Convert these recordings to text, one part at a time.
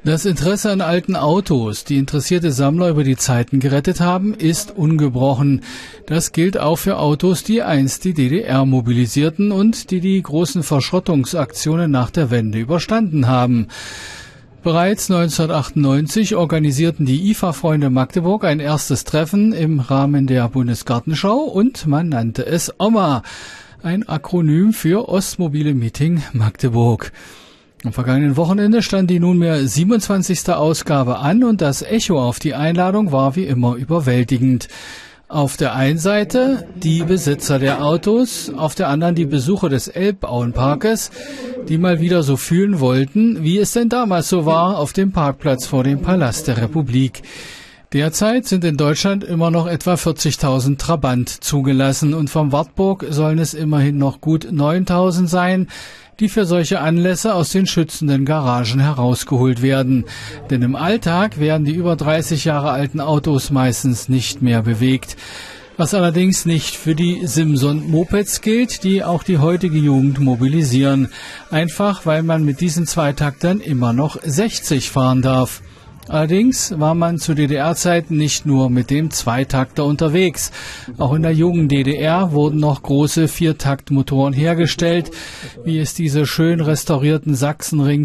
Das Interesse an alten Autos, die interessierte Sammler über die Zeiten gerettet haben, ist ungebrochen. Das gilt auch für Autos, die einst die DDR mobilisierten und die die großen Verschrottungsaktionen nach der Wende überstanden haben. Bereits 1998 organisierten die IFA-Freunde Magdeburg ein erstes Treffen im Rahmen der Bundesgartenschau und man nannte es OMA, ein Akronym für Ostmobile Meeting Magdeburg. Am vergangenen Wochenende stand die nunmehr 27. Ausgabe an und das Echo auf die Einladung war wie immer überwältigend. Auf der einen Seite die Besitzer der Autos, auf der anderen die Besucher des Elbauenparkes, die mal wieder so fühlen wollten, wie es denn damals so war auf dem Parkplatz vor dem Palast der Republik. Derzeit sind in Deutschland immer noch etwa 40.000 Trabant zugelassen und vom Wartburg sollen es immerhin noch gut 9.000 sein, die für solche Anlässe aus den schützenden Garagen herausgeholt werden. Denn im Alltag werden die über 30 Jahre alten Autos meistens nicht mehr bewegt. Was allerdings nicht für die Simson-Mopeds gilt, die auch die heutige Jugend mobilisieren. Einfach, weil man mit diesen Zweitaktern immer noch 60 fahren darf. Allerdings war man zu DDR-Zeiten nicht nur mit dem Zweitakter unterwegs. Auch in der jungen DDR wurden noch große Viertaktmotoren hergestellt, wie es diese schön restaurierten Sachsenring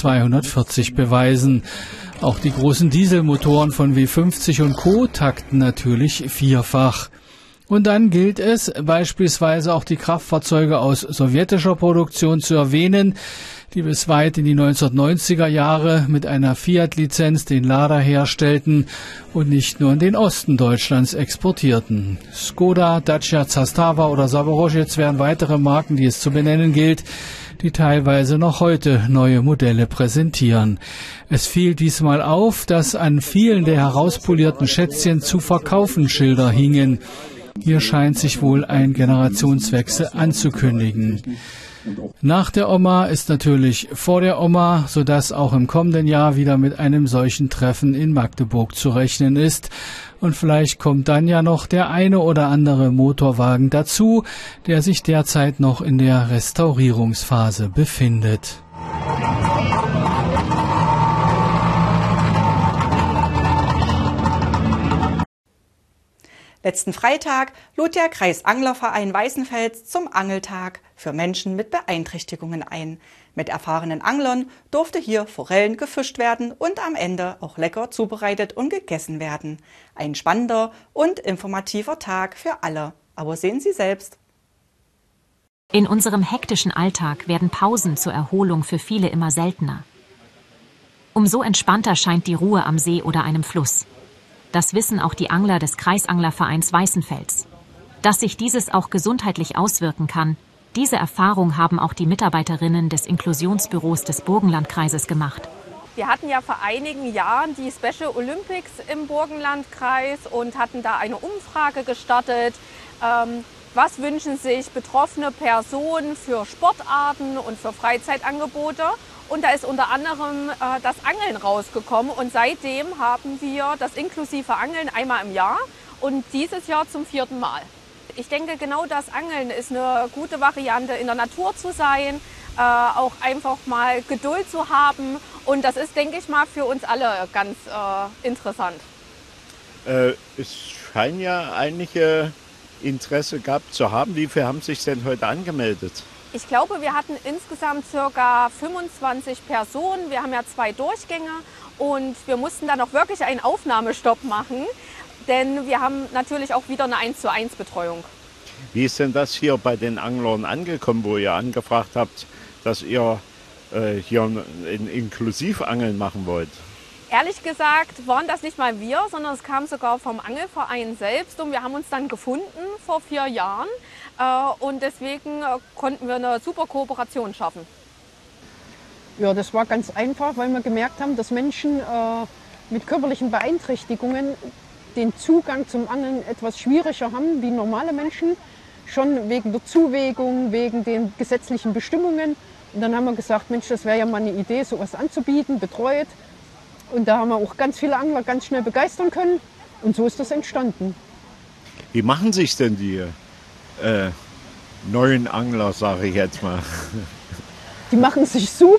P240 beweisen. Auch die großen Dieselmotoren von W50 und Co. takten natürlich vierfach. Und dann gilt es, beispielsweise auch die Kraftfahrzeuge aus sowjetischer Produktion zu erwähnen, die bis weit in die 1990er Jahre mit einer Fiat-Lizenz den Lader herstellten und nicht nur in den Osten Deutschlands exportierten. Skoda, Dacia, Zastava oder Zaporozhets wären weitere Marken, die es zu benennen gilt, die teilweise noch heute neue Modelle präsentieren. Es fiel diesmal auf, dass an vielen der herauspolierten Schätzchen zu verkaufen Schilder hingen. Hier scheint sich wohl ein Generationswechsel anzukündigen. Nach der OMA ist natürlich vor der OMA, sodass auch im kommenden Jahr wieder mit einem solchen Treffen in Magdeburg zu rechnen ist. Und vielleicht kommt dann ja noch der eine oder andere Motorwagen dazu, der sich derzeit noch in der Restaurierungsphase befindet. Letzten Freitag lud der Kreisanglerverein Weißenfels zum Angeltag für Menschen mit Beeinträchtigungen ein. Mit erfahrenen Anglern durfte hier Forellen gefischt werden und am Ende auch lecker zubereitet und gegessen werden. Ein spannender und informativer Tag für alle. Aber sehen Sie selbst. In unserem hektischen Alltag werden Pausen zur Erholung für viele immer seltener. Umso entspannter scheint die Ruhe am See oder einem Fluss. Das wissen auch die Angler des Kreisanglervereins Weißenfels. Dass sich dieses auch gesundheitlich auswirken kann, diese Erfahrung haben auch die Mitarbeiterinnen des Inklusionsbüros des Burgenlandkreises gemacht. Wir hatten ja vor einigen Jahren die Special Olympics im Burgenlandkreis und hatten da eine Umfrage gestartet. Was wünschen sich betroffene Personen für Sportarten und für Freizeitangebote? Und da ist unter anderem das Angeln rausgekommen und seitdem haben wir das inklusive Angeln einmal im Jahr und dieses Jahr zum 4. Mal. Ich denke, genau das Angeln ist eine gute Variante, in der Natur zu sein, auch einfach mal Geduld zu haben und das ist, denke ich mal, für uns alle ganz interessant. Es scheint ja einige Interesse gehabt zu haben. Wie viele haben sich denn heute angemeldet? Ich glaube, wir hatten insgesamt ca. 25 Personen. Wir haben ja 2 Durchgänge und wir mussten dann auch wirklich einen Aufnahmestopp machen, denn wir haben natürlich auch wieder eine 1:1 Betreuung. Wie ist denn das hier bei den Anglern angekommen, wo ihr angefragt habt, dass ihr hier ein Inklusivangeln machen wollt? Ehrlich gesagt waren das nicht mal wir, sondern es kam sogar vom Angelverein selbst und wir haben uns dann gefunden vor 4 Jahren und deswegen konnten wir eine super Kooperation schaffen. Ja, das war ganz einfach, weil wir gemerkt haben, dass Menschen mit körperlichen Beeinträchtigungen den Zugang zum Angeln etwas schwieriger haben wie normale Menschen, schon wegen der Zuwägung, wegen den gesetzlichen Bestimmungen. Und dann haben wir gesagt, Mensch, das wäre ja mal eine Idee, sowas anzubieten, betreut. Und da haben wir auch ganz viele Angler ganz schnell begeistern können. Und so ist das entstanden. Wie machen sich denn die neuen Angler, sage ich jetzt mal? Die machen sich super.